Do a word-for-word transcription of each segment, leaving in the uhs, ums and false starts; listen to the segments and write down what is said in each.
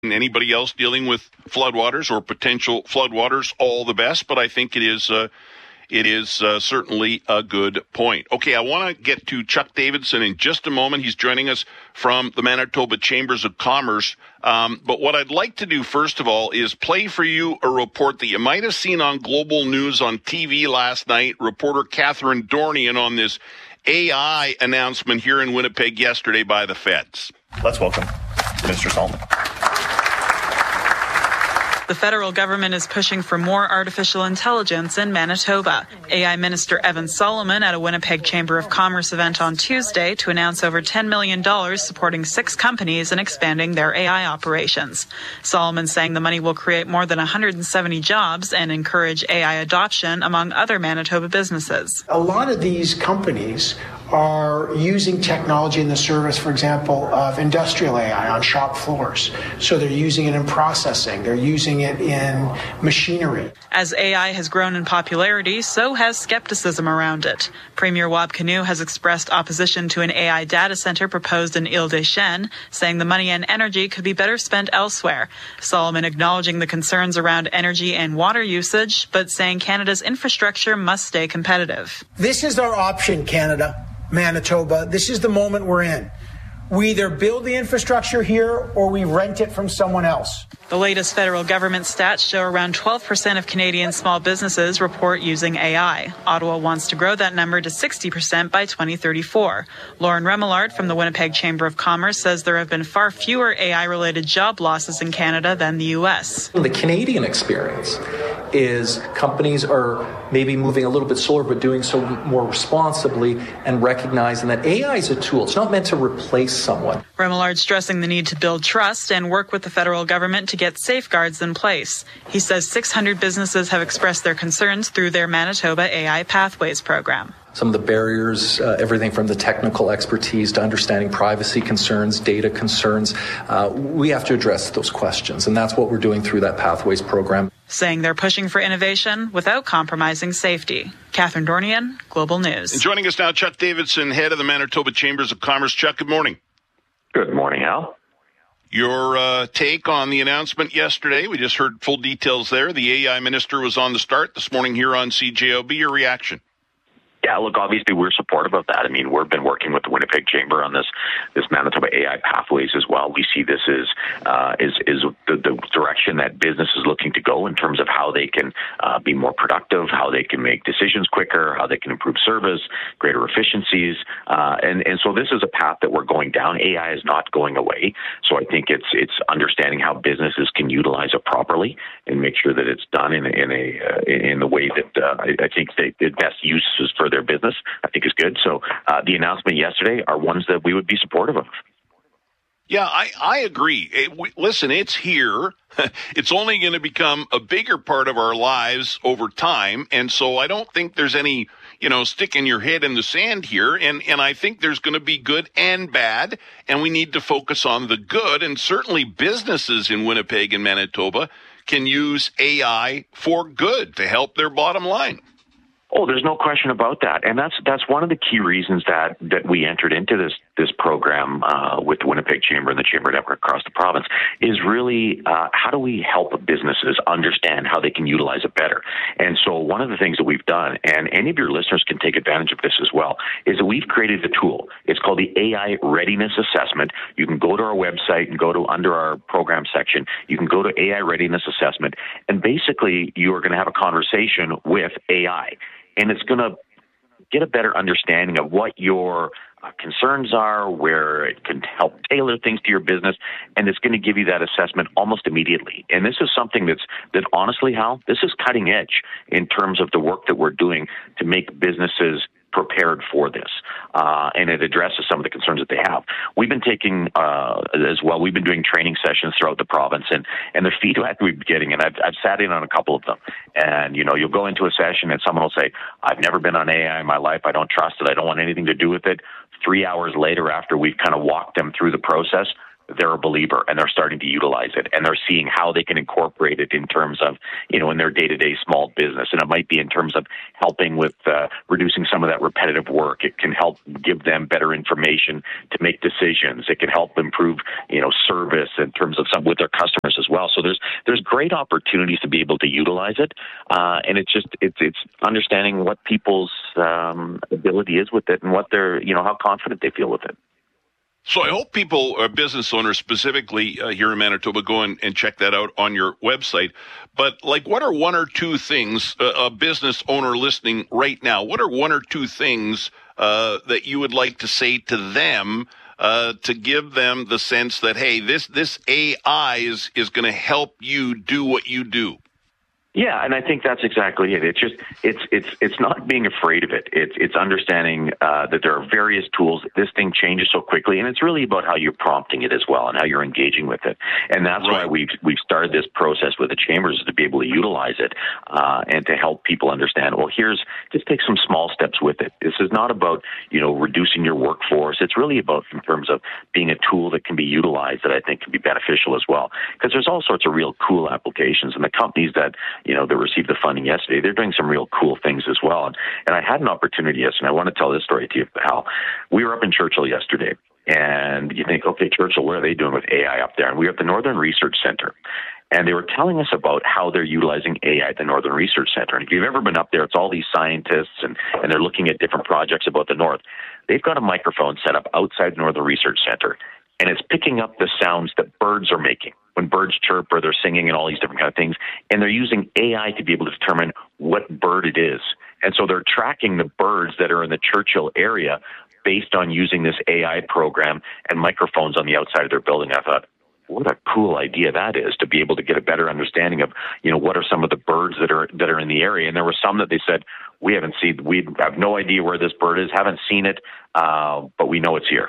and anybody else dealing with floodwaters or potential floodwaters, all the best. But I think it is uh, it is uh, certainly a good point. Okay, I want to get to Chuck Davidson in just a moment. He's joining us from the Manitoba Chambers of Commerce. Um, but what I'd like to do, first of all, is play for you a report that you might have seen on Global News on T V last night. Reporter Catherine Dornian on this A I announcement here in Winnipeg yesterday by the feds. Let's welcome Mister Solomon. The federal government is pushing for more artificial intelligence in Manitoba. A I Minister Evan Solomon at a Winnipeg Chamber of Commerce event on Tuesday to announce over ten million dollars supporting six companies in expanding their A I operations. Solomon saying the money will create more than one hundred seventy jobs and encourage A I adoption among other Manitoba businesses. A lot of these companies are using technology in the service, for example, of industrial A I on shop floors. So they're using it in processing. They're using it in machinery. As A I has grown in popularity, so has skepticism around it. Premier Wab Kinew has expressed opposition to an A I data center proposed in Ile-des-Chênes, saying the money and energy could be better spent elsewhere. Solomon acknowledging the concerns around energy and water usage, but saying Canada's infrastructure must stay competitive. This is our option, Canada. Manitoba, this is the moment we're in. We either build the infrastructure here or we rent it from someone else. The latest federal government stats show around twelve percent of Canadian small businesses report using A I. Ottawa wants to grow that number to sixty percent by twenty thirty-four. Lauren Remillard from the Winnipeg Chamber of Commerce says there have been far fewer A I-related job losses in Canada than the U S. The Canadian experience is companies are maybe moving a little bit slower, but doing so more responsibly and recognizing that A I is a tool. It's not meant to replace someone. Remillard stressing the need to build trust and work with the federal government to get safeguards in place. He says six hundred businesses have expressed their concerns through their Manitoba A I Pathways program. Some of the barriers, uh, everything from the technical expertise to understanding privacy concerns, data concerns, uh, we have to address those questions, and that's what we're doing through that Pathways program. Saying they're pushing for innovation without compromising safety. Catherine Dornian, Global News. And joining us now, Chuck Davidson, head of the Manitoba Chambers of Commerce. Chuck, good morning. Good morning, Al. Your uh, take on the announcement yesterday. We just heard full details there. The A I minister was on the start this morning here on C J O B. Your reaction? Yeah, look, obviously we're supportive of that. I mean, we've been working with the Winnipeg Chamber on this this Manitoba A I Pathways as well. We see this as uh, is is the, the direction that business is looking to go in terms of how they can uh, be more productive, how they can make decisions quicker, how they can improve service, greater efficiencies, uh, and and so this is a path that we're going down. A I is not going away, so I think it's it's understanding how businesses can utilize it properly and make sure that it's done in a, in a uh, in the way that uh, I, I think the, the best use is for their business, I think is good. So uh, the announcement yesterday are ones that we would be supportive of. Yeah, I, I agree. It, we, listen, it's here. It's only going to become a bigger part of our lives over time. And so I don't think there's any, you know, sticking your head in the sand here. And, and I think there's going to be good and bad. And we need to focus on the good. And certainly businesses in Winnipeg and Manitoba can use A I for good to help their bottom line. Oh, there's no question about that, and that's that's one of the key reasons that, that we entered into this this program uh, with the Winnipeg Chamber and the Chamber Network across the province. Is really uh, how do we help businesses understand how they can utilize it better? And so one of the things that we've done, and any of your listeners can take advantage of this as well, is that we've created a tool. It's called the A I Readiness Assessment. You can go to our website and go to under our program section. You can go to A I Readiness Assessment, and basically you are going to have a conversation with A I. And it's going to get a better understanding of what your uh, concerns are, where it can help tailor things to your business, and it's going to give you that assessment almost immediately. And this is something that's that honestly, Hal, this is cutting edge in terms of the work that we're doing to make businesses prepared for this, uh, and it addresses some of the concerns that they have. We've been taking, uh, as well, we've been doing training sessions throughout the province, and, and the feedback we've been getting, and I've, I've sat in on a couple of them, and, you know, you'll go into a session and someone will say, I've never been on A I in my life, I don't trust it, I don't want anything to do with it. Three hours later, after we've kind of walked them through the process, they're a believer and they're starting to utilize it, and they're seeing how they can incorporate it in terms of, you know, in their day-to-day small business. And it might be in terms of helping with uh, reducing some of that repetitive work. It can help give them better information to make decisions. It can help improve, you know, service in terms of some with their customers as well. So there's there's great opportunities to be able to utilize it, uh, and it's just it's it's understanding what people's um, ability is with it and what they're, you know, how confident they feel with it. So I hope people, uh, business owners specifically uh, here in Manitoba, go and, and check that out on your website. But like, what are one or two things, uh, a business owner listening right now, what are one or two things uh, that you would like to say to them uh, to give them the sense that, hey, this, this A I is, is going to help you do what you do? Yeah, and I think that's exactly it. It's just it's it's it's not being afraid of it. It's it's understanding uh, that there are various tools. This thing changes so quickly, and it's really about how you're prompting it as well and how you're engaging with it. And that's right. why we've we've started this process with the chambers to be able to utilize it uh, and to help people understand. Well, here's just take some small steps with it. This is not about, you know, reducing your workforce. It's really about in terms of being a tool that can be utilized that I think can be beneficial as well. Because there's all sorts of real cool applications, and the companies that you know, that received the funding yesterday, they're doing some real cool things as well. And, and I had an opportunity yesterday, and I want to tell this story to you, Hal. We were up in Churchill yesterday, and you think, okay, Churchill, what are they doing with A I up there? And we were at the Northern Research Center, and they were telling us about how they're utilizing A I at the Northern Research Center. And if you've ever been up there, it's all these scientists, and, and they're looking at different projects about the North. They've got a microphone set up outside the Northern Research Center, and it's picking up the sounds that birds are making when birds chirp or they're singing and all these different kind of things. And they're using A I to be able to determine what bird it is. And so they're tracking the birds that are in the Churchill area based on using this A I program and microphones on the outside of their building. I thought, what a cool idea that is, to be able to get a better understanding of, you know, what are some of the birds that are that are in the area. And there were some that they said, we haven't seen, we have no idea where this bird is, haven't seen it, uh, but we know it's here.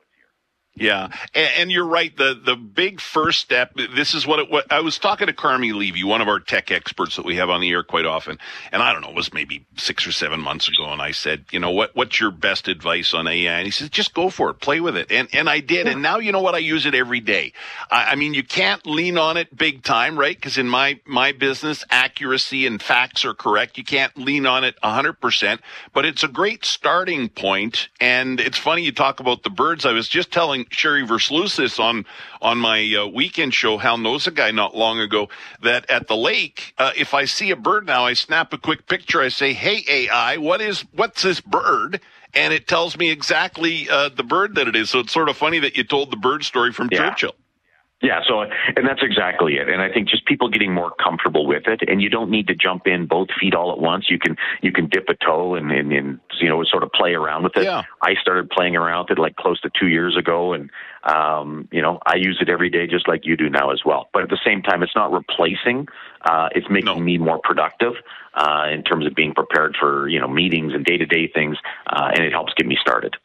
Yeah, and, and you're right. The the big first step, this is what, it, what I was talking to Carmi Levy, one of our tech experts that we have on the air quite often. And I don't know, it was maybe six or seven months ago. And I said, you know, what what's your best advice on A I? And he says, just go for it, play with it. And and I did. And now, you know what, I use it every day. I, I mean, you can't lean on it big time, right? Because in my, my business, accuracy and facts are correct. You can't lean on it one hundred percent. But it's a great starting point. And it's funny you talk about the birds. I was just telling Sherry Versluis on on my uh, weekend show, Hal Knows a Guy, not long ago, that at the lake, uh, if I see a bird now, I snap a quick picture. I say, hey, A I, what is what's this bird? And it tells me exactly uh, the bird that it is. So it's sort of funny that you told the bird story from yeah. Churchill. Yeah, so, and that's exactly it. And I think just people getting more comfortable with it, and you don't need to jump in both feet all at once. You can, you can dip a toe and, and, and you know, sort of play around with it. Yeah. I started playing around with it like close to two years ago. And, um, you know, I use it every day just like you do now as well. But at the same time, it's not replacing, uh, it's making no. me more productive, uh, in terms of being prepared for, you know, meetings and day-to-day things. Uh, and it helps get me started.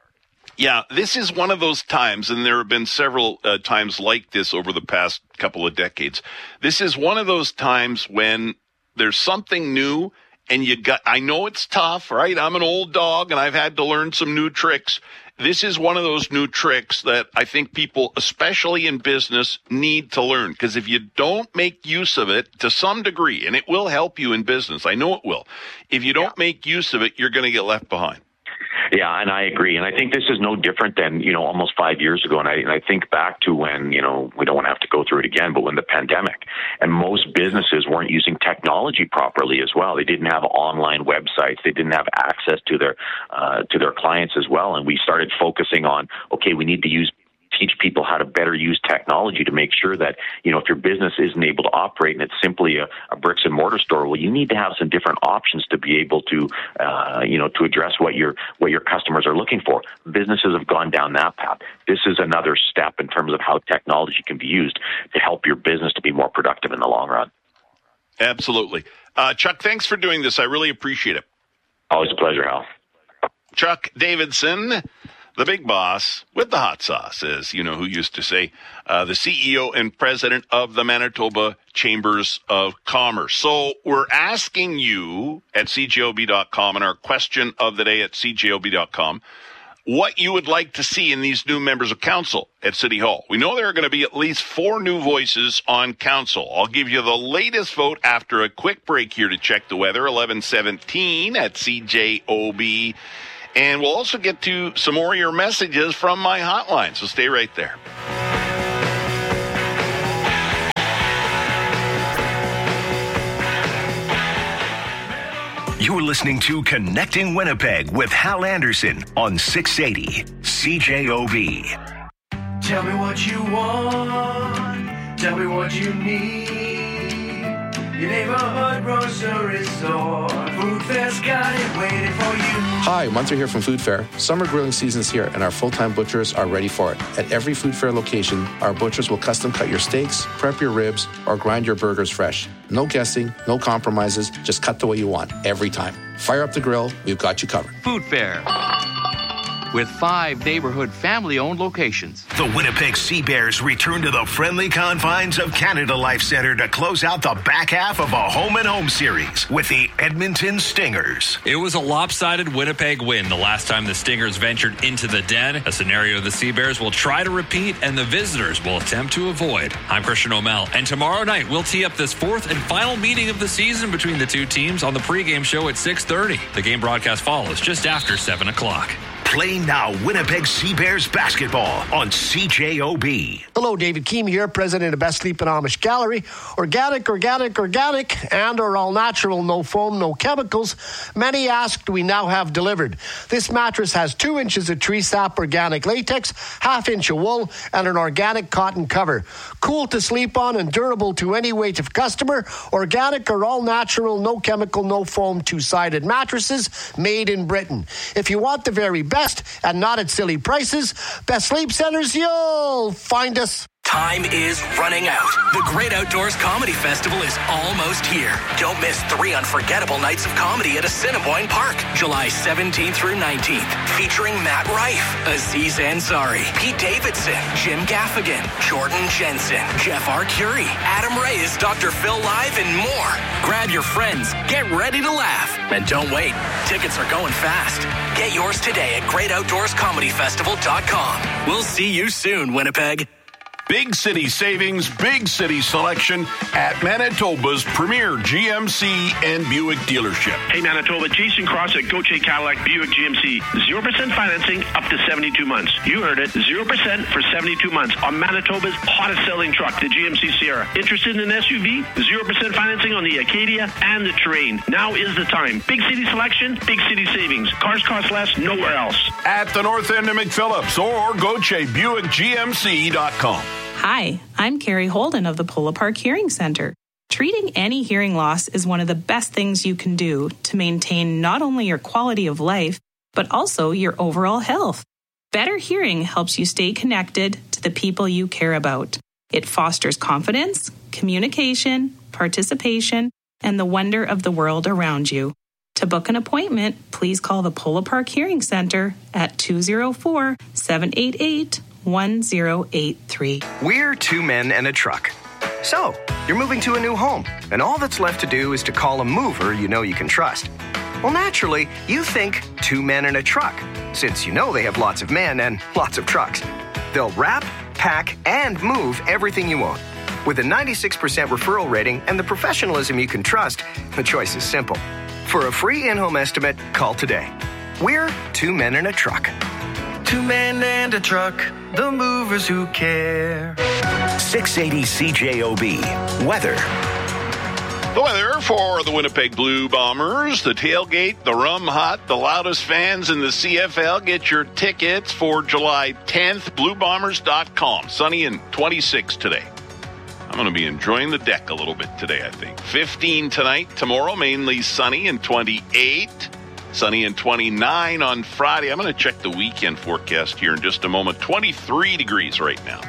Yeah, this is one of those times, and there have been several uh, times like this over the past couple of decades. This is one of those times when there's something new, and you got, I know it's tough, right? I'm an old dog, and I've had to learn some new tricks. This is one of those new tricks that I think people, especially in business, need to learn. Because if you don't make use of it to some degree, and it will help you in business, I know it will. If you don't yeah. make use of it, you're going to get left behind. Yeah, and I agree. And I think this is no different than, you know, almost five years ago. And I, and I think back to when, you know, we don't want to have to go through it again, but when the pandemic, and most businesses weren't using technology properly as well. They didn't have online websites. They didn't have access to their, uh, to their clients as well. And we started focusing on, okay, we need to use teach people how to better use technology to make sure that, you know, if your business isn't able to operate and it's simply a, a bricks and mortar store, well, you need to have some different options to be able to, uh, you know, to address what your, what your customers are looking for. Businesses have gone down that path. This is another step in terms of how technology can be used to help your business to be more productive in the long run. Absolutely. Uh, Chuck, thanks for doing this. I really appreciate it. Always a pleasure, Hal. Chuck Davidson, the big boss with the hot sauce, as you know who used to say, uh, the C E O and president of the Manitoba Chambers of Commerce. So we're asking you at C J O B dot com, and our question of the day at C J O B dot com, what you would like to see in these new members of council at City Hall. We know there are going to be at least four new voices on council. I'll give you the latest vote after a quick break here to check the weather, eleven seventeen at C J O B. And we'll also get to some more of your messages from my hotline, so stay right there. You're listening to Connecting Winnipeg with Hal Anderson on six eighty C J O B. Tell me what you want. Tell me what you need. Your neighborhood grocery store. Food Fair's got it waiting for you. Hi, Munter here from Food Fair. Summer grilling season's here and our full-time butchers are ready for it. At every Food Fair location, our butchers will custom cut your steaks, prep your ribs, or grind your burgers fresh. No guessing, no compromises, just cut the way you want, every time. Fire up the grill, we've got you covered. Food Fair, with five neighborhood family-owned locations. The Winnipeg Sea Bears return to the friendly confines of Canada Life Centre to close out the back half of a home-and-home series with the Edmonton Stingers. It was a lopsided Winnipeg win the last time the Stingers ventured into the Den, a scenario the Sea Bears will try to repeat and the visitors will attempt to avoid. I'm Christian O'Mell, and tomorrow night we'll tee up this fourth and final meeting of the season between the two teams on the pregame show at six thirty. The game broadcast follows just after seven o'clock. Play now Winnipeg Sea Bears basketball on C J O B. Hello, David Keem here, president of Best Sleepin' Amish Gallery. Organic, organic, organic, and are all natural, no foam, no chemicals. Many asked, we now have delivered. This mattress has two inches of tree sap organic latex, half inch of wool, and an organic cotton cover. Cool to sleep on and durable to any weight of customer. Organic or all natural, no chemical, no foam, two-sided mattresses made in Britain. If you want the very best, and not at silly prices, Best Sleep Centers, you'll find us. Time is running out. The Great Outdoors Comedy Festival is almost here. Don't miss three unforgettable nights of comedy at Assiniboine Park, July seventeenth through nineteenth, featuring Matt Rife, Aziz Ansari, Pete Davidson, Jim Gaffigan, Jordan Jensen, Jeff Arcuri, Adam Reyes, Doctor Phil Live, and more. Grab your friends, get ready to laugh, and don't wait. Tickets are going fast. Get yours today at great outdoors comedy festival dot com. We'll see you soon, Winnipeg. Big city savings, big city selection at Manitoba's premier G M C and Buick dealership. Hey Manitoba, Jason Cross at Gauthier Cadillac Buick G M C. zero percent financing up to seventy-two months. You heard it, zero percent for seventy-two months on Manitoba's hottest selling truck, the G M C Sierra. Interested in an S U V? zero percent financing on the Acadia and the Terrain. Now is the time. Big city selection, big city savings. Cars cost less nowhere else. At the north end of McPhillips or Gauthier Buick G M C dot com. Hi, I'm Carrie Holden of the Polo Park Hearing Center. Treating any hearing loss is one of the best things you can do to maintain not only your quality of life, but also your overall health. Better hearing helps you stay connected to the people you care about. It fosters confidence, communication, participation, and the wonder of the world around you. To book an appointment, please call the Polo Park Hearing Center at two oh four, seven eight eight, one oh eight three. We're two men and a truck. So, you're moving to a new home, and all that's left to do is to call a mover you know you can trust. Well, naturally, you think two men and a truck, since you know they have lots of men and lots of trucks. They'll wrap, pack, and move everything you own. With a ninety-six percent referral rating and the professionalism you can trust, the choice is simple. For a free in-home estimate, call today. We're two men and a truck. Two men and a truck, the movers who care. six eighty C J O B. Weather. The weather for the Winnipeg Blue Bombers, the tailgate, the rum hot, the loudest fans in the C F L. Get your tickets for July tenth, blue bombers dot com. Sunny and twenty-six today. I'm going to be enjoying the deck a little bit today, I think. fifteen tonight, tomorrow, mainly sunny and twenty-eight. Sunny and twenty-nine on Friday. I'm going to check the weekend forecast here in just a moment. twenty-three degrees right now.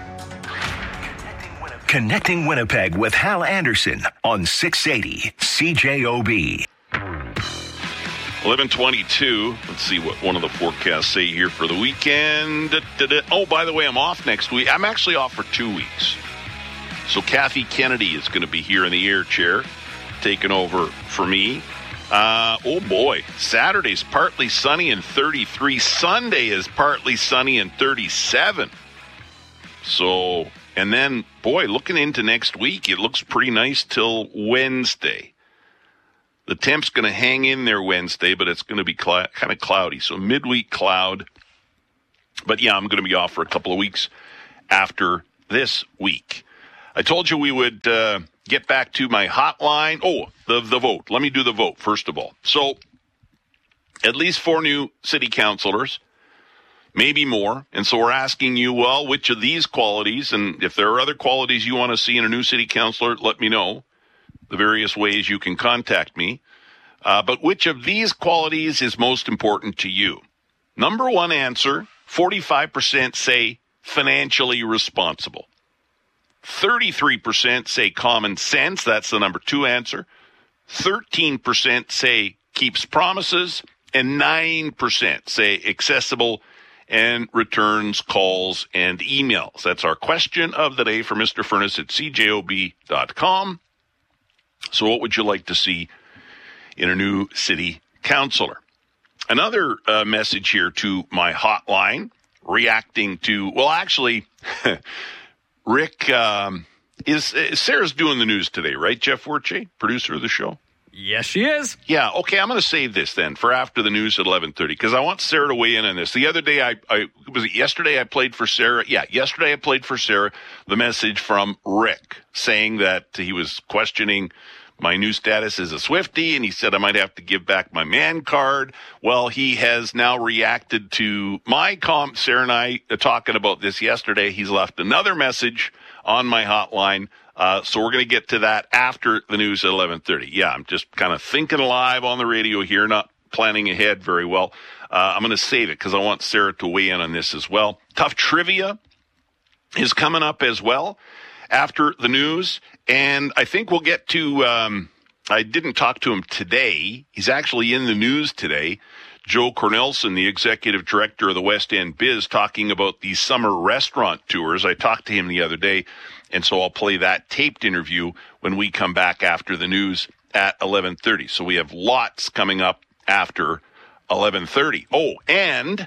Connecting Winnipeg with Hal Anderson on six eighty C J O B. eleven twenty-two. Let's see what one of the forecasts say here for the weekend. Da, da, da. Oh, by the way, I'm off next week. I'm actually off for two weeks. So Kathy Kennedy is going to be here in the air chair, taking over for me. Uh, oh, boy. Saturday's partly sunny and thirty-three. Sunday is partly sunny and thirty-seven. So, and then, boy, looking into next week, it looks pretty nice till Wednesday. The temp's going to hang in there Wednesday, but it's going to be cl- kind of cloudy. So, midweek cloud. But, yeah, I'm going to be off for a couple of weeks after this week. I told you we would uh, get back to my hotline. Oh, the the vote. Let me do the vote, first of all. So, at least four new city councilors, maybe more. And so we're asking you, well, which of these qualities, and if there are other qualities you want to see in a new city councilor, let me know. The various ways you can contact me. Uh, but which of these qualities is most important to you? Number one answer, forty-five percent say financially responsible. thirty-three percent say common sense. That's the number two answer. thirteen percent say keeps promises. And nine percent say accessible and returns calls and emails. That's our question of the day for Mister Furness at C J O B dot com. So what would you like to see in a new city councilor? Another uh, message here to my hotline, reacting to, well, actually, Rick, um, is, is Sarah's doing the news today, right, Jeff Wertje, producer of the show? Yes, she is. Yeah, okay, I'm going to save this then for after the news at eleven thirty because I want Sarah to weigh in on this. The other day, I, I was it yesterday I played for Sarah? Yeah, yesterday I played for Sarah the message from Rick saying that he was questioning my new status as a Swiftie, and he said I might have to give back my man card. Well, he has now reacted to my com. Sarah and I uh, talking about this yesterday. He's left another message on my hotline. Uh, so we're going to get to that after the news at eleven thirty. Yeah, I'm just kind of thinking live on the radio here, not planning ahead very well. Uh, I'm going to save it because I want Sarah to weigh in on this as well. Tough Trivia is coming up as well after the news. And I think we'll get to, um, I didn't talk to him today. He's actually in the news today. Joe Cornelson, the executive director of the West End Biz, talking about these summer restaurant tours. I talked to him the other day, and so I'll play that taped interview when we come back after the news at eleven thirty. So we have lots coming up after eleven thirty. Oh, and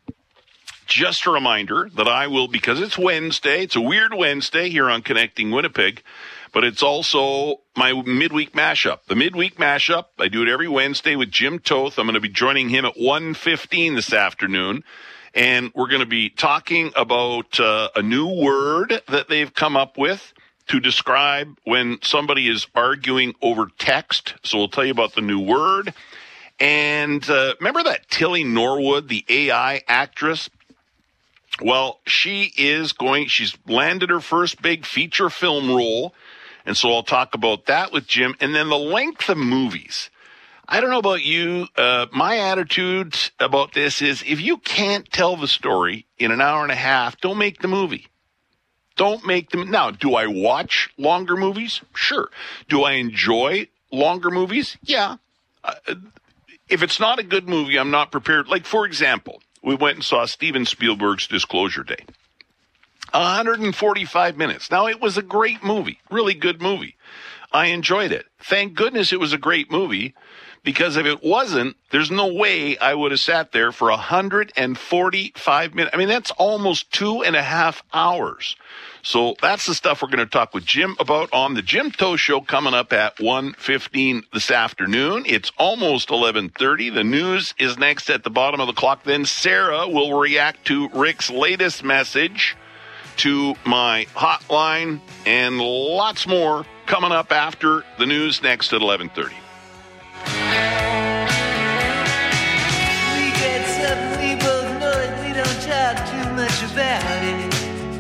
just a reminder that I will, because it's Wednesday, it's a weird Wednesday here on Connecting Winnipeg, but it's also my midweek mashup. The midweek mashup, I do it every Wednesday with Jim Toth. I'm going to be joining him at one fifteen this afternoon, and we're going to be talking about uh, a new word that they've come up with to describe when somebody is arguing over text. So we'll tell you about the new word. And uh, remember that Tilly Norwood, the A I actress? Well, she is going, she's landed her first big feature film role. And so I'll talk about that with Jim. And then the length of movies. I don't know about you. Uh, my attitude about this is if you can't tell the story in an hour and a half, don't make the movie. Don't make them. Now, do I watch longer movies? Sure. Do I enjoy longer movies? Yeah. Uh, if it's not a good movie, I'm not prepared. Like, for example, we went and saw Steven Spielberg's Disclosure Day. one hundred forty-five minutes. Now, it was a great movie, really good movie. I enjoyed it. Thank goodness it was a great movie, because if it wasn't, there's no way I would have sat there for one hundred forty-five minutes. I mean, that's almost two and a half hours. So that's the stuff we're going to talk with Jim about on the Jim Toth Show coming up at one fifteen this afternoon. It's almost eleven thirty. The news is next at the bottom of the clock. Then Sarah will react to Rick's latest message to my hotline, and lots more coming up after the news next at eleven thirty. We get something we both know and we don't talk too much about it.